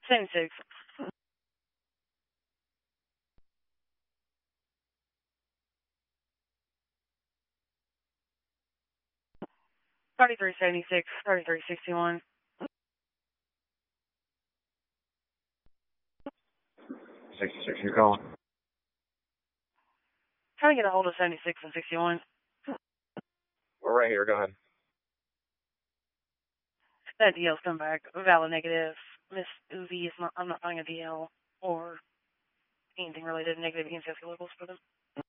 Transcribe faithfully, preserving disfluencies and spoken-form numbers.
seventy-six. thirty-three seventy-six, thirty-three sixty-one. sixty-six, you're calling. Trying to get a hold of seventy-six and sixty-one. We're right here, go ahead. That D L's come back. Valid negative. Miss Uzi is not, I'm not finding a D L or anything related to negative against locals for them.